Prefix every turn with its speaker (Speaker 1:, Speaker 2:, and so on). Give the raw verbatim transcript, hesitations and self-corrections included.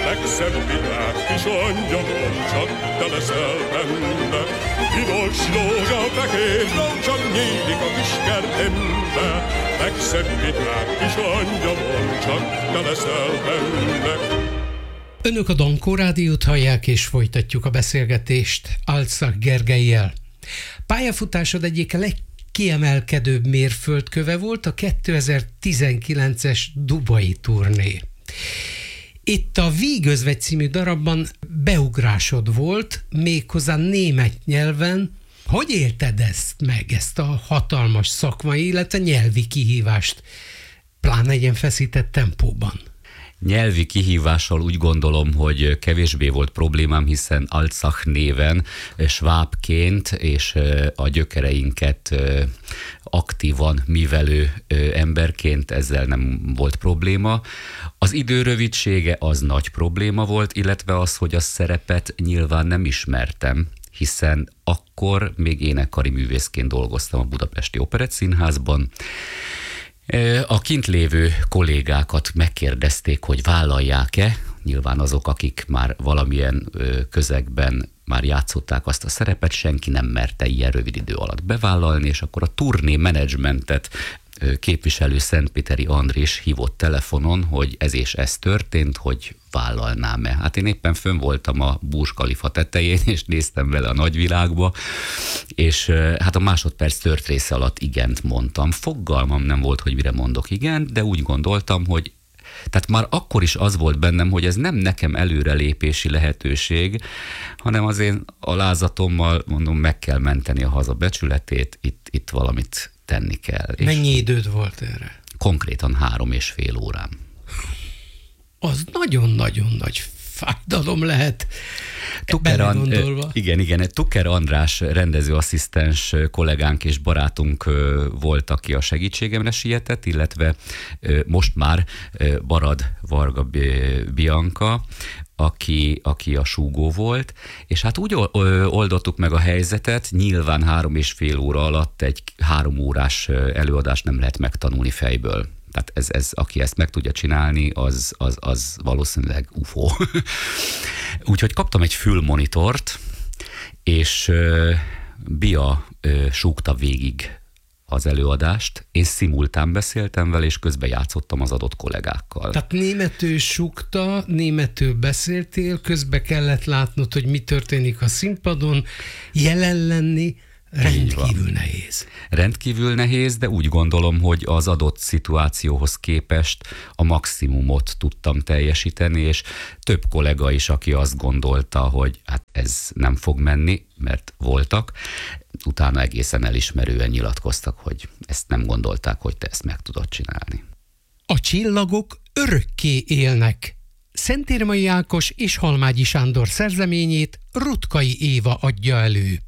Speaker 1: legszebb viták kis angyalom, csak te leszel benne. Piros rózsa, fehér rózsa, nyílik a kis kertembe. Legszebb viták kis angyalom, csak te leszel benne.
Speaker 2: Önök a Dankó Rádiót hallják, és folytatjuk a beszélgetést Alczak Gergellyel. Pályafutásod egyik legkiemelkedőbb mérföldköve volt a kétezer-tizenkilences dubai turné. Itt a Vígözvegy című darabban beugrásod volt, méghozzá német nyelven. Hogy élted ezt meg, ezt a hatalmas szakmai, illetve nyelvi kihívást, pláne egy ilyen feszített tempóban?
Speaker 3: Nyelvi kihívással úgy gondolom, hogy kevésbé volt problémám, hiszen Alczak néven svábként és a gyökereinket aktívan művelő emberként ezzel nem volt probléma. Az idő rövidsége az nagy probléma volt, illetve az, hogy a szerepet nyilván nem ismertem, hiszen akkor még énekkari művészként dolgoztam a Budapesti Operettszínházban. A kint lévő kollégákat megkérdezték, hogy vállalják-e, nyilván azok, akik már valamilyen közegben már játszották azt a szerepet, senki nem merte ilyen rövid idő alatt bevállalni, és akkor a turné menedzsmentet képviselő Szentpéteri Andris hívott telefonon, hogy ez és ez történt, hogy vállalnám-e. Hát én éppen fönn voltam a Burj Khalifa tetején, és néztem vele a nagyvilágba, és hát a másodperc tört része alatt igent mondtam. Fogalmam nem volt, hogy mire mondok igent, de úgy gondoltam, hogy tehát már akkor is az volt bennem, hogy ez nem nekem előrelépési lehetőség, hanem az én alázatommal, mondom, meg kell menteni a haza becsületét, itt, itt valamit tenni kell.
Speaker 2: Mennyi időd volt erre?
Speaker 3: Konkrétan három és fél órám.
Speaker 2: Az nagyon-nagyon nagy fájdalom lehet.
Speaker 3: Tuker An- igen, igen, Tuker András rendezőasszisztens kollégánk és barátunk volt, aki a segítségemre sietett, illetve most már Barad Varga Bianca, aki, aki a súgó volt, és hát úgy oldottuk meg a helyzetet, nyilván három és fél óra alatt egy három órás előadást nem lehet megtanulni fejből. Tehát ez, ez, aki ezt meg tudja csinálni, az, az, az valószínűleg ufó. Úgyhogy kaptam egy fülmonitort, és uh, Bia uh, súgta végig az előadást. Én szimultán beszéltem vele, és közben játszottam az adott kollégákkal.
Speaker 2: Tehát németül súgta, németül beszéltél, közben kellett látnod, hogy mi történik a színpadon, jelen lenni. Rendkívül nehéz.
Speaker 3: Rendkívül nehéz, de úgy gondolom, hogy az adott szituációhoz képest a maximumot tudtam teljesíteni, és több kollega is, aki azt gondolta, hogy hát ez nem fog menni, mert voltak, utána egészen elismerően nyilatkoztak, hogy ezt nem gondolták, hogy te ezt meg tudod csinálni.
Speaker 2: A csillagok örökké élnek. Szentérmai Ákos és Halmágyi Sándor szerzeményét Rutkai Éva adja elő.